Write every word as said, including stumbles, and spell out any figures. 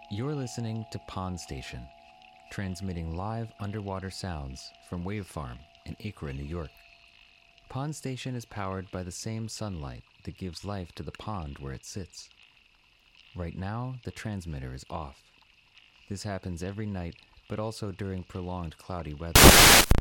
You're listening to Pond Station, transmitting live underwater sounds from Wave Farm in Acra, New York. Pond Station is powered by the same sunlight that gives life to the pond where it sits. Right now, the transmitter is off. This happens every night, but also during prolonged cloudy weather.